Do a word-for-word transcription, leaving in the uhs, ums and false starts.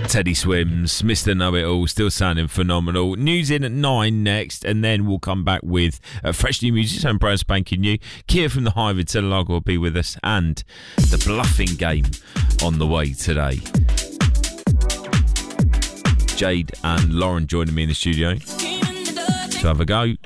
Teddy Swims, Mister Know-It-All, still sounding phenomenal. News in at nine next, and then we'll come back with uh, fresh new music, and brand spanking new. Kia from the Hive in Telelago will be with us, and the bluffing game on the way today. Jade and Lauren joining me in the studio to have a go.